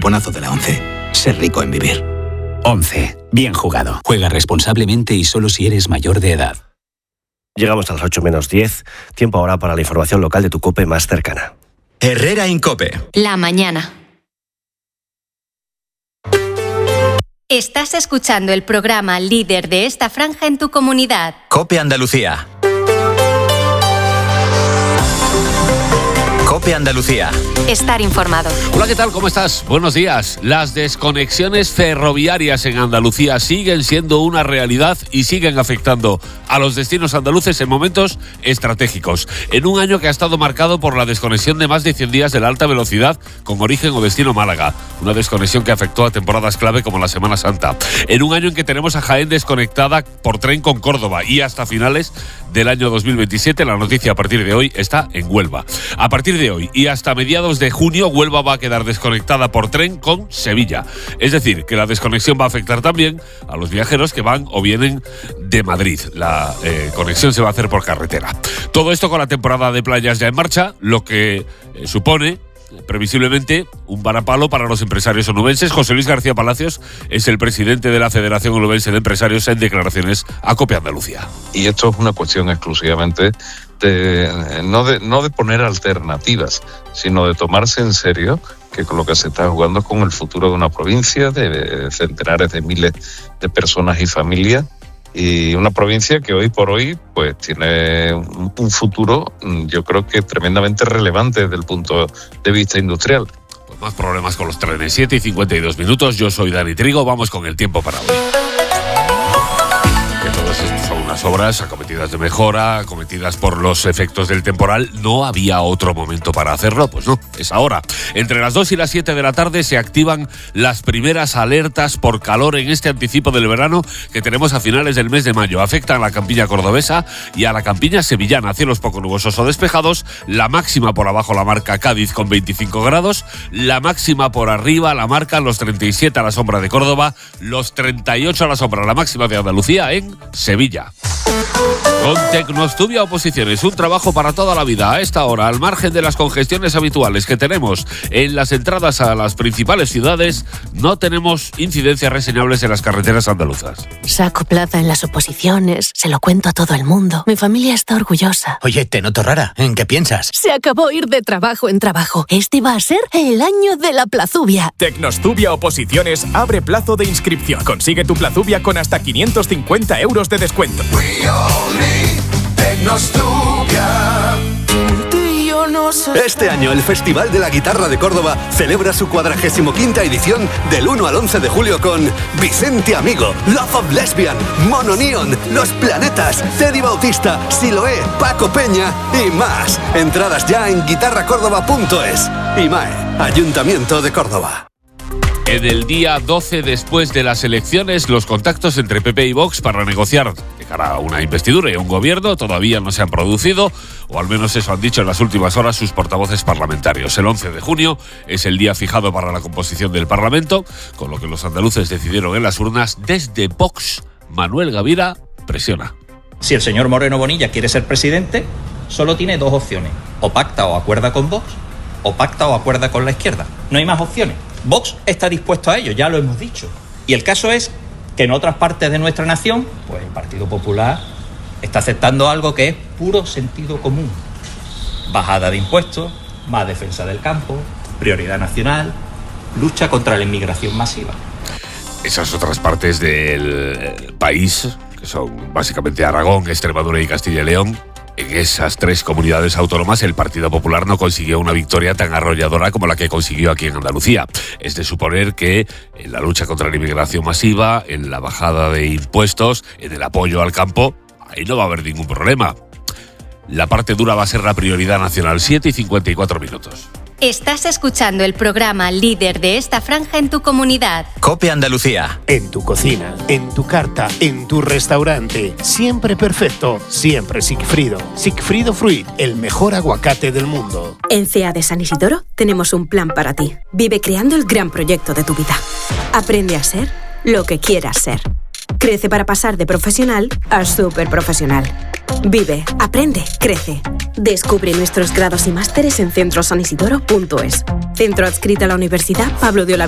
cuponazo de la ONCE. Ser rico en vivir. ONCE. Bien jugado. Juega responsablemente y solo si eres mayor de edad. Llegamos a las 8 menos 10. Tiempo ahora para la información local de tu COPE más cercana. Herrera Incope. La mañana. Estás escuchando el programa líder de esta franja en tu comunidad. COPE Andalucía. COPE Andalucía. Estar informado. Hola, ¿qué tal? ¿Cómo estás? Buenos días. Las desconexiones ferroviarias en Andalucía siguen siendo una realidad y siguen afectando a los destinos andaluces en momentos estratégicos. En un año que ha estado marcado por la desconexión de más de 100 días de la alta velocidad con origen o destino Málaga. Una desconexión que afectó a temporadas clave como la Semana Santa. En un año en que tenemos a Jaén desconectada por tren con Córdoba y hasta finales del año 2027. La noticia a partir de hoy está en Huelva. A partir de hoy y hasta mediados de junio, Huelva va a quedar desconectada por tren con Sevilla. Es decir, que la desconexión va a afectar también a los viajeros que van o vienen de Madrid. La conexión se va a hacer por carretera. Todo esto con la temporada de playas ya en marcha, lo que supone previsiblemente un varapalo para los empresarios onubenses. José Luis García Palacios es el presidente de la Federación Onubense de Empresarios en declaraciones a COPE Andalucía. Y esto es una cuestión exclusivamente no de poner alternativas, sino de tomarse en serio que con lo que se está jugando con el futuro de una provincia, de centenares de miles de personas y familias, y una provincia que hoy por hoy pues tiene un futuro, yo creo que tremendamente relevante desde el punto de vista industrial. Pues más problemas con los trenes. 7 y 52 minutos. Yo soy Dani Trigo. Vamos con el tiempo para hoy. Que todas estas son unas obras acometidas de mejora, acometidas por los efectos del temporal. No había otro momento para hacerlo, pues no, es ahora. Entre las 2 y las 7 de la tarde se activan las primeras alertas por calor en este anticipo del verano que tenemos a finales del mes de mayo. Afecta a la campiña cordobesa y a la campiña sevillana. Cielos poco nubosos o despejados. La máxima por abajo la marca Cádiz con 25 grados. La máxima por arriba la marca los 37 a la sombra de Córdoba. Los 38 a la sombra, la máxima de Andalucía en Sevilla. Con Tecnostubia Oposiciones, un trabajo para toda la vida. A esta hora, al margen de las congestiones habituales que tenemos en las entradas a las principales ciudades, no tenemos incidencias reseñables en las carreteras andaluzas. Saco plaza en las oposiciones, se lo cuento a todo el mundo. Mi familia está orgullosa. Oye, te noto rara. ¿En qué piensas? Se acabó ir de trabajo en trabajo. Este va a ser el año de la plazubia. Tecnostubia Oposiciones abre plazo de inscripción. Consigue tu plazubia con hasta 550 euros de descuento. Este año el Festival de la Guitarra de Córdoba celebra su 45ª edición del 1 al 11 de julio con Vicente Amigo, Love of Lesbian, Mono Neon, Los Planetas, Teddy Bautista, Siloé, Paco Peña y más. Entradas ya en guitarracórdoba.es. IMAE, Ayuntamiento de Córdoba. En el día 12 después de las elecciones, los contactos entre PP y Vox para negociar de cara a una investidura y a un gobierno todavía no se han producido, o al menos eso han dicho en las últimas horas sus portavoces parlamentarios. El 11 de junio es el día fijado para la composición del Parlamento, con lo que los andaluces decidieron en las urnas. Desde Vox, Manuel Gavira presiona. Si el señor Moreno Bonilla quiere ser presidente, solo tiene dos opciones: o pacta o acuerda con Vox, o pacta o acuerda con la izquierda. No hay más opciones. Vox está dispuesto a ello, ya lo hemos dicho. Y el caso es que en otras partes de nuestra nación, pues el Partido Popular está aceptando algo que es puro sentido común. Bajada de impuestos, más defensa del campo, prioridad nacional, lucha contra la inmigración masiva. Esas otras partes del país, que son básicamente Aragón, Extremadura y Castilla y León, en esas tres comunidades autónomas el Partido Popular no consiguió una victoria tan arrolladora como la que consiguió aquí en Andalucía. Es de suponer que en la lucha contra la inmigración masiva, en la bajada de impuestos, en el apoyo al campo, ahí no va a haber ningún problema. La parte dura va a ser la prioridad nacional. 7 y 54 minutos. Estás escuchando el programa líder de esta franja en tu comunidad. COPE Andalucía. En tu cocina, en tu carta, en tu restaurante. Siempre perfecto, siempre Sigfrido. Sigfrido Fruit, el mejor aguacate del mundo. En CEA de San Isidoro tenemos un plan para ti. Vive creando el gran proyecto de tu vida. Aprende a ser lo que quieras ser. Crece para pasar de profesional a superprofesional. Vive, aprende, crece. Descubre nuestros grados y másteres en centrosanisidoro.es. Centro adscrito a la Universidad Pablo de Olavide.